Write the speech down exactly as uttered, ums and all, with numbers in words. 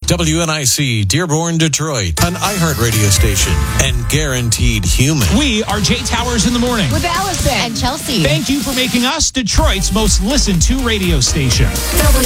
W N I C, Dearborn, Detroit, an iHeart radio station, and guaranteed human. We are Jay Towers in the morning. With Allison and Chelsea. Thank you for making us Detroit's most listened to radio station. W